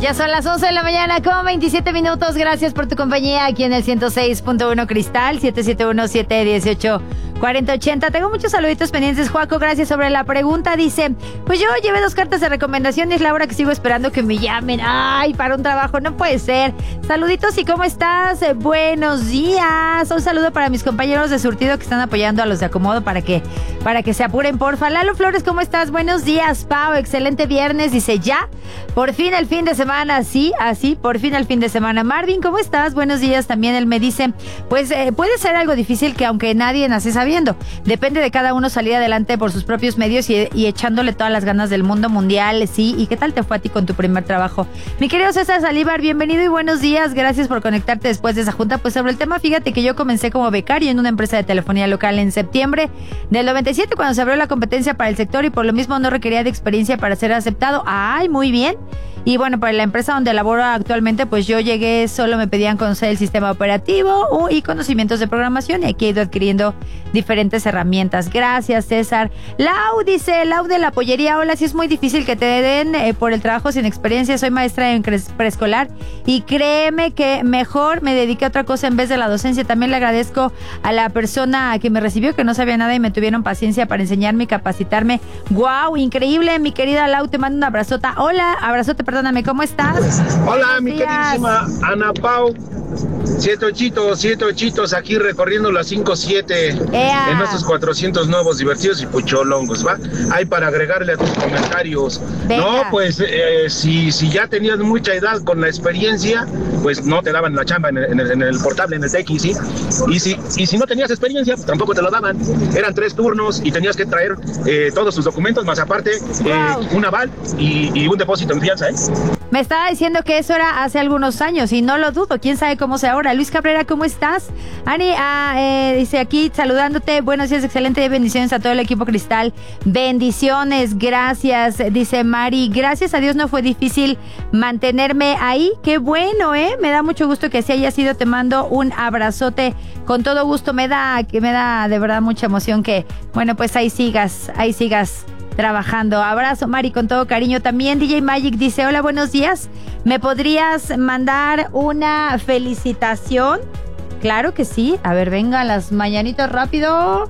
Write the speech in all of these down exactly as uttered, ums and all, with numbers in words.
Ya son las once de la mañana con veintisiete minutos. Gracias por tu compañía aquí en el ciento seis punto uno Cristal, siete siete uno, siete uno ocho, cuatro cero ocho cero. Tengo muchos saluditos pendientes, Juaco. Gracias sobre la pregunta. Dice, pues yo llevé dos cartas de recomendación y es la hora que sigo esperando que me llamen. Ay, para un trabajo, no puede ser. Saluditos y ¿cómo estás? Eh, buenos días. Un saludo para mis compañeros de surtido que están apoyando a los de acomodo para que, para que se apuren, porfa. Lalo Flores, ¿cómo estás? Buenos días, Pau. Excelente viernes. Dice, ya, por fin el fin de semana. Así, así, por fin el fin de semana. Marvin, ¿cómo estás? Buenos días. También él me dice, pues eh, puede ser algo difícil que aunque nadie nace sabiendo, depende de cada uno salir adelante por sus propios medios y, y echándole todas las ganas del mundo mundial. Sí, ¿y qué tal te fue a ti con tu primer trabajo? Mi querido César Salívar, bienvenido y buenos días. Gracias por conectarte después de esa junta. Pues sobre el tema, fíjate que yo comencé como becario en una empresa de telefonía local en septiembre del noventa y siete cuando se abrió la competencia para el sector y por lo mismo no requería de experiencia para ser aceptado. Ay, muy bien. Y bueno, para la empresa donde laboro actualmente, pues yo llegué, solo me pedían conocer el sistema operativo y conocimientos de programación y aquí he ido adquiriendo diferentes herramientas. Gracias, César. Lau dice, Lau de la pollería, hola, sí es muy difícil que te den eh, por el trabajo sin experiencia. Soy maestra en preescolar y créeme que mejor me dediqué a otra cosa en vez de la docencia. También le agradezco a la persona que me recibió, que no sabía nada y me tuvieron paciencia para enseñarme y capacitarme. ¡Wow! Increíble, mi querida Lau, te mando un abrazota. Hola, abrazote. Perdóname, ¿cómo estás? Hola, Buenos mi días. queridísima Ana Pau. Siete ochitos, siete ochitos aquí recorriendo las cinco siete en nuestros cuatrocientos nuevos divertidos y pucholongos, ¿va? Hay para agregarle a tus comentarios. Venga. No, pues eh, si, si ya tenías mucha edad con la experiencia, pues no te daban la chamba en el, en el, en el portable, en el T X, ¿sí? Y si, y si no tenías experiencia, pues tampoco te lo daban. Eran tres turnos y tenías que traer eh, todos tus documentos, más aparte eh, Wow. un aval y, y un depósito en fianza, ¿eh? Me estaba diciendo que eso era hace algunos años y no lo dudo. ¿Quién sabe cómo sea ahora? Luis Cabrera, ¿cómo estás? Ani, ah, eh, dice aquí saludándote. Buenos días, excelente. Bendiciones a todo el equipo Cristal. Bendiciones, gracias. Dice Mari, gracias a Dios no fue difícil mantenerme ahí. Qué bueno, ¿eh? Me da mucho gusto que así haya sido. Te mando un abrazote con todo gusto. Me da, que me da de verdad mucha emoción que, bueno, pues ahí sigas, ahí sigas trabajando. Abrazo, Mari, con todo cariño. También D J Magic dice, hola, buenos días. ¿Me podrías mandar una felicitación? Claro que sí. A ver, venga, las mañanitas rápido.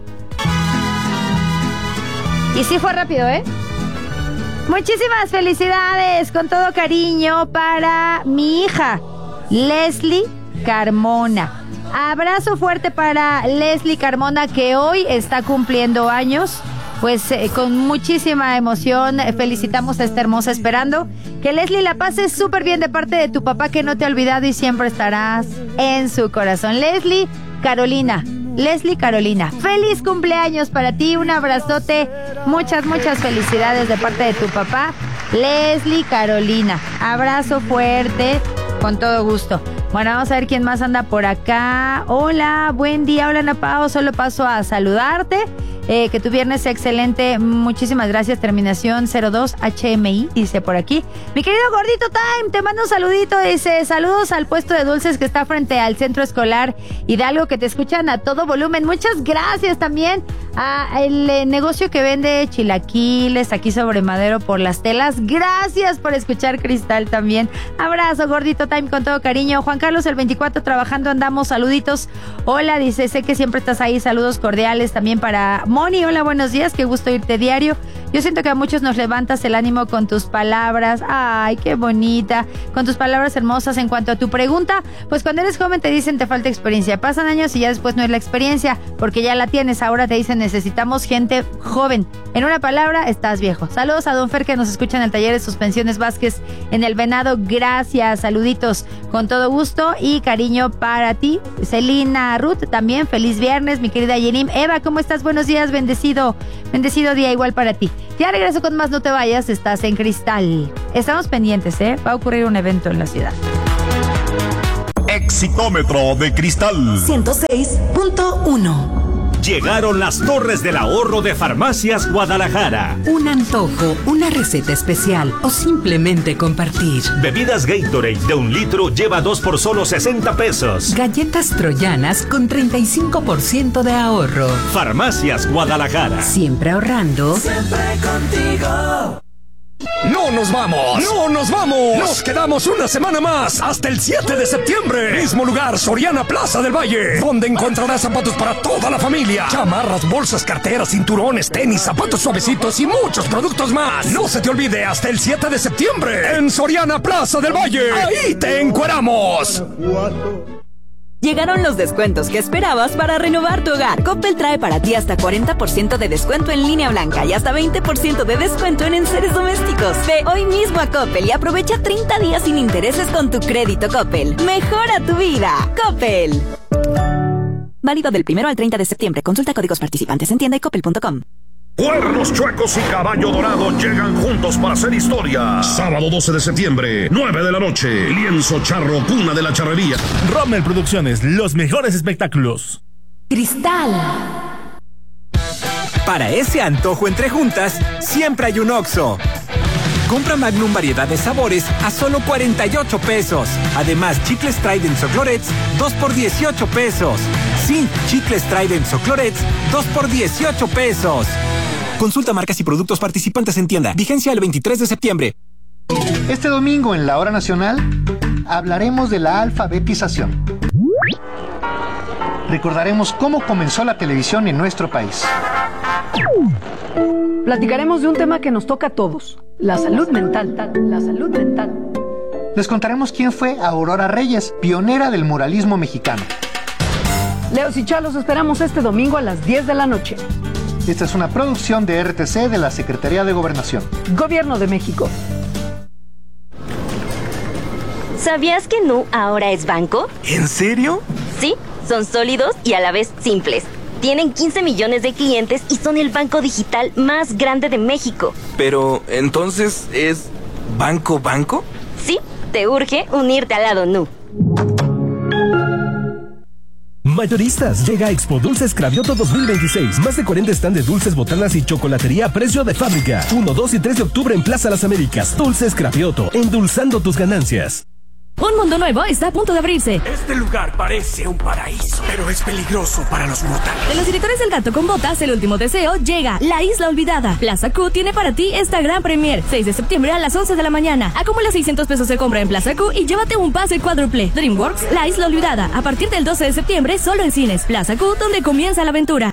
Y sí fue rápido, ¿eh? Muchísimas felicidades, con todo cariño, para mi hija, Leslie Carmona. Abrazo fuerte para Leslie Carmona, que hoy está cumpliendo años. Pues eh, con muchísima emoción eh, felicitamos a esta hermosa, esperando que Leslie la pase súper bien de parte de tu papá, que no te ha olvidado y siempre estarás en su corazón. Leslie Carolina, Leslie Carolina, feliz cumpleaños para ti, un abrazote, muchas, muchas felicidades de parte de tu papá, Leslie Carolina. Abrazo fuerte, con todo gusto. Bueno, vamos a ver quién más anda por acá. Hola, buen día, hola Ana Pao, solo paso a saludarte. Eh, que tu viernes sea excelente. Muchísimas gracias. Terminación cero dos H M I, dice por aquí. Mi querido Gordito Time, te mando un saludito. Dice, saludos al puesto de dulces que está frente al centro escolar Hidalgo, que te escuchan a todo volumen. Muchas gracias también a el eh, negocio que vende chilaquiles aquí sobre Madero por las telas. Gracias por escuchar Cristal también. Abrazo, Gordito Time, con todo cariño. Juan Carlos, el veinticuatro, trabajando andamos. Saluditos. Hola, dice, sé que siempre estás ahí. Saludos cordiales también para Moni. Hola, buenos días, qué gusto irte diario. Yo siento que a muchos nos levantas el ánimo con tus palabras. Ay, qué bonita. Con tus palabras hermosas. En cuanto a tu pregunta, pues cuando eres joven te dicen te falta experiencia. Pasan años y ya después no es la experiencia, porque ya la tienes. Ahora te dicen necesitamos gente joven. En una palabra, estás viejo. Saludos a don Fer, que nos escucha en el taller de Suspensiones Vázquez en El Venado. Gracias, saluditos con todo gusto y cariño para ti. Celina Ruth también, feliz viernes, mi querida Yenim. Eva, ¿cómo estás? Buenos días, bendecido, bendecido día igual para ti. Ya regreso con más, no te vayas, estás en Cristal. Estamos pendientes, ¿eh? Va a ocurrir un evento en la ciudad. Exitómetro de Cristal ciento seis punto uno. Llegaron las torres del ahorro de Farmacias Guadalajara. Un antojo, una receta especial o simplemente compartir. Bebidas Gatorade de un litro lleva dos por solo sesenta pesos. Galletas troyanas con treinta y cinco por ciento de ahorro. Farmacias Guadalajara. Siempre ahorrando. Siempre contigo. ¡No nos vamos! ¡No nos vamos! ¡Nos quedamos una semana más! ¡Hasta el siete de septiembre! Mismo lugar, Soriana Plaza del Valle, donde encontrarás zapatos para toda la familia. Chamarras, bolsas, carteras, cinturones, tenis, zapatos suavecitos y muchos productos más. No se te olvide, hasta el siete de septiembre, en Soriana Plaza del Valle. ¡Ahí te encueramos! Llegaron los descuentos que esperabas para renovar tu hogar. Coppel trae para ti hasta cuarenta por ciento de descuento en línea blanca y hasta veinte por ciento de descuento en enseres domésticos. Ve hoy mismo a Coppel y aprovecha treinta días sin intereses con tu crédito Coppel. Mejora tu vida. Coppel. Válido del primero al treinta de septiembre. Consulta códigos participantes en tienda y coppel punto com. Cuernos Chuecos y Caballo Dorado llegan juntos para hacer historia. Sábado doce de septiembre, nueve de la noche. Lienzo Charro, cuna de la charrería. Rommel Producciones, los mejores espectáculos. Cristal. Para ese antojo entre juntas, siempre hay un Oxxo. Compra Magnum variedad de sabores a solo cuarenta y ocho pesos. Además, chicles Trident o Clorets, dos por dieciocho pesos. Sí, chicles Trident o Clorets, dos por dieciocho pesos. Consulta marcas y productos participantes en tienda. Vigencia el veintitrés de septiembre. Este domingo en la Hora Nacional hablaremos de la alfabetización. Recordaremos cómo comenzó la televisión en nuestro país. Platicaremos de un tema que nos toca a todos, la salud mental, la salud mental. Les contaremos quién fue Aurora Reyes, pionera del muralismo mexicano. Leos y Chalos esperamos este domingo a las diez de la noche. Esta es una producción de R T C de la Secretaría de Gobernación. Gobierno de México. ¿Sabías que Nu ahora es banco? ¿En serio? Sí, son sólidos y a la vez simples. Tienen quince millones de clientes y son el banco digital más grande de México. Pero, ¿entonces es banco banco? Sí, te urge unirte al lado Nu. Mayoristas, llega a Expo Dulces Cravioto dos mil veintiséis. Más de cuarenta stand de dulces, botanas y chocolatería a precio de fábrica. uno, dos y tres de octubre en Plaza Las Américas. Dulces Cravioto, endulzando tus ganancias. Un mundo nuevo está a punto de abrirse. Este lugar parece un paraíso, pero es peligroso para los mortales. De los directores del Gato con Botas, el último deseo, llega La Isla Olvidada. Plaza Q tiene para ti esta gran premier. seis de septiembre a las once de la mañana. Acumula seiscientos pesos de compra en Plaza Q y llévate un pase cuádruple. DreamWorks, La Isla Olvidada. A partir del doce de septiembre, solo en cines. Plaza Q, donde comienza la aventura.